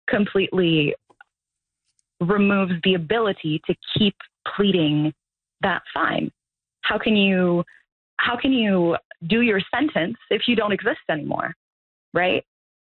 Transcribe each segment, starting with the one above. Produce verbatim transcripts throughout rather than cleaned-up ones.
completely removes the ability to keep pleading that fine. How can you, how can you do your sentence if you don't exist anymore, right?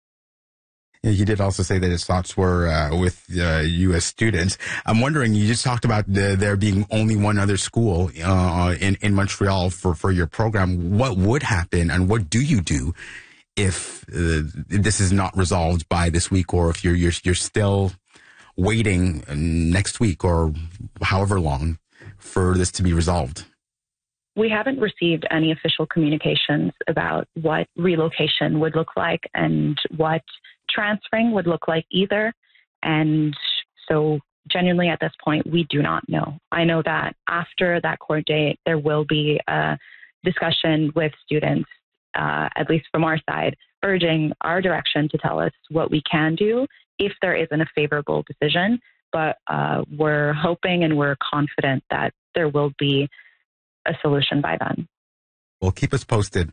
He did also say that his thoughts were uh, with uh, U S students. I'm wondering, you just talked about the, there being only one other school uh, in, in Montreal for, for your program. What would happen and what do you do if uh, this is not resolved by this week, or if you're, you're, you're still waiting next week or however long for this to be resolved? We haven't received any official communications about what relocation would look like and what transferring would look like either. And so genuinely at this point, we do not know. I know that after that court date, there will be a discussion with students, uh, at least from our side, urging our direction to tell us what we can do if there isn't a favorable decision. But uh, we're hoping and we're confident that there will be a solution by then. Well, keep us posted.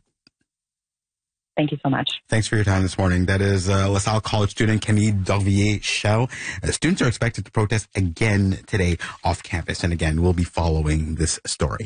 Thank you so much. Thanks for your time this morning. That is uh, LaSalle College student Camille Dorvillier-Schell. Uh, students are expected to protest again today off campus. And again, we'll be following this story.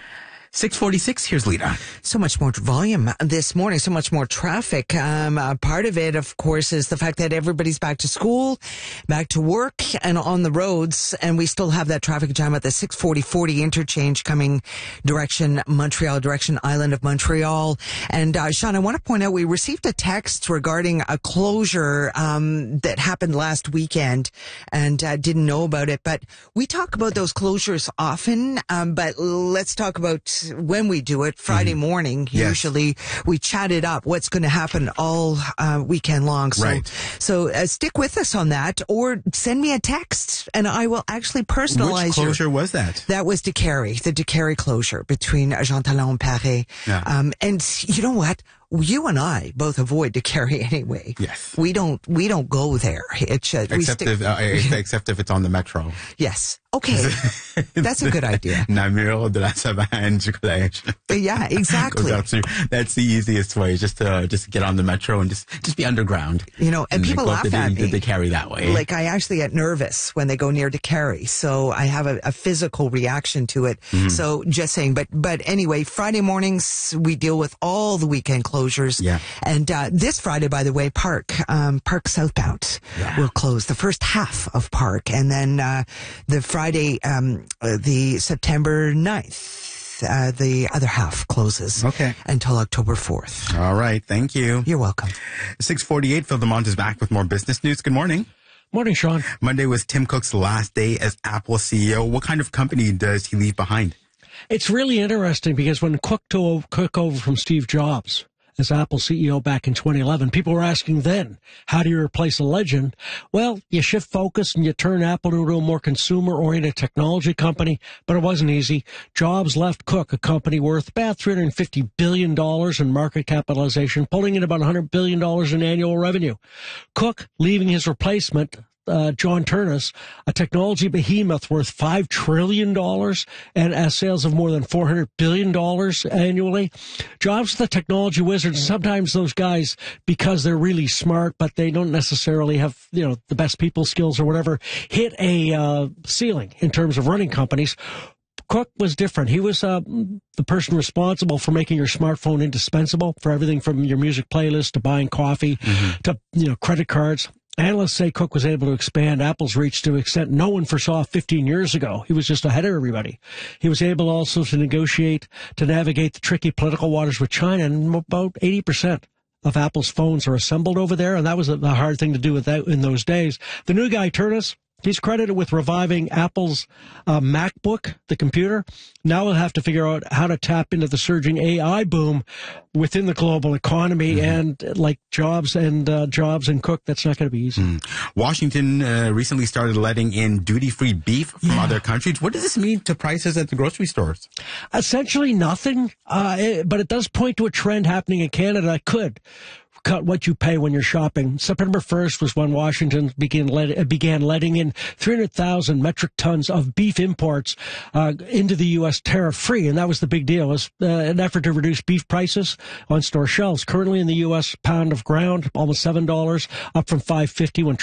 six forty-six, here's Lita. So much more volume this morning, so much more traffic. Um, uh, part of it, of course, is the fact that everybody's back to school, back to work, and on the roads, and we still have that traffic jam at the six forty forty interchange coming direction Montreal, direction Island of Montreal. And uh, Sean, I want to point out we received a text regarding a closure um, that happened last weekend, and uh, didn't know about it. But we talk about those closures often, um, but let's talk about when we do it, Friday mm-hmm. morning, yes. usually we chat it up, what's going to happen all uh, weekend long. So, right. so uh, stick with us on that, or send me a text and I will actually personalize. Which closure your, was that? That was Décarie, the Décarie closure between Jean Talon and Paris. Yeah. Um, and you know what? You and I both avoid Décarie anyway. Yes. We don't, we don't go there. It's, uh, except, we if, uh, except if it's on the metro. Yes. Okay. That's a good idea. Namur, de la Savane, du Collège. Yeah, exactly. That's the easiest way, just to, just to get on the metro and just, just be underground. You know, and, and people laugh at me. They carry that way. Like, I actually get nervous when they go near Décarie. So I have a, a physical reaction to it. Mm-hmm. So just saying, but, but anyway, Friday mornings, we deal with all the weekend closures. Yeah. And, uh, this Friday, by the way, Park, um, Park Southbound yeah. will close the first half of Park. And then, uh, the Friday, um, uh, the September ninth, uh, the other half closes. Okay. Until October fourth. All right. Thank you. You're welcome. six forty-eight, Phil DeMont is back with more business news. Good morning. Morning, Sean. Monday was Tim Cook's last day as Apple C E O. What kind of company does he leave behind? It's really interesting because when Cook took over from Steve Jobs as Apple C E O back in twenty eleven, people were asking then, how do you replace a legend? Well, you shift focus and you turn Apple into a more consumer-oriented technology company, but it wasn't easy. Jobs left Cook a company worth about three hundred fifty billion dollars in market capitalization, pulling in about one hundred billion dollars in annual revenue. Cook leaving his replacement, Uh, John Ternus, a technology behemoth worth five trillion dollars and has sales of more than four hundred billion dollars annually. Jobs the technology wizard. Sometimes those guys, because they're really smart, but they don't necessarily have, you know, the best people skills or whatever, hit a uh, ceiling in terms of running companies. Cook was different. He was uh, the person responsible for making your smartphone indispensable for everything from your music playlist to buying coffee mm-hmm. to, you know, credit cards. Analysts say Cook was able to expand Apple's reach to an extent no one foresaw fifteen years ago. He was just ahead of everybody. He was able also to negotiate, to navigate the tricky political waters with China, and about eighty percent of Apple's phones are assembled over there, and that was the hard thing to do with that in those days. The new guy, Ternus, he's credited with reviving Apple's uh, MacBook, the computer. Now we'll have to figure out how to tap into the surging A I boom within the global economy. Mm-hmm. And like Jobs and uh, Jobs and Cook, that's not going to be easy. Mm. Washington uh, recently started letting in duty-free beef from yeah. other countries. What does this mean to prices at the grocery stores? Essentially nothing, uh, it, but it does point to a trend happening in Canada that could cut what you pay when you're shopping. September first was when Washington began, let, began letting in three hundred thousand metric tons of beef imports uh, into the U S tariff-free, and that was the big deal. It was uh, an effort to reduce beef prices on store shelves. Currently in the U S, pound of ground, almost seven dollars, up from five fifty when